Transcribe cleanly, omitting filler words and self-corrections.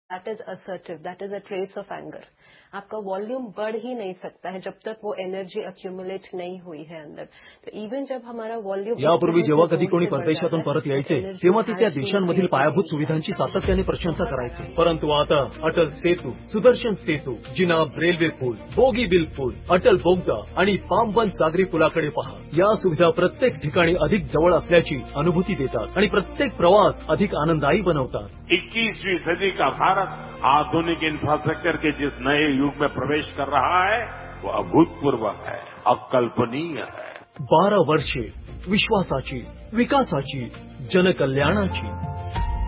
That is assertive, that is a trace of anger. आपका volume बढ़ ही नहीं सकता है जब तक वो एनर्जी अक्युमुलेट नहीं हुई है अंदर। तो इवन जब हमारा वॉल्यूम यापूर्वी जेव्हा कधी कोणी परदेशातून परत यायचे तेव्हा ते त्या देशांमधील पायाभूत सुविधांची सातत्याने प्रशंसा करायचे, परंतु आता अटल सेतू, सुदर्शन सेतू, जिनाब रेल्वे पूल, बोगी बिल पूल, अटल बोगदा आणि पामबन सागरी पुलाकडे पहा। या सुविधा प्रत्येक ठिकाणी अधिक जवळ असल्याची अनुभूती देतात आणि प्रत्येक प्रवास अधिक आनंददायी बनवतात। 21वीं सदी का भारत आधुनिक इंफ्रास्ट्रक्चर के जिस नए युग में प्रवेश कर रहा है वो अभूतपूर्व है, अकल्पनीय है। 12 वर्षे विश्वासाची, विकासाची, जनकल्याणाची।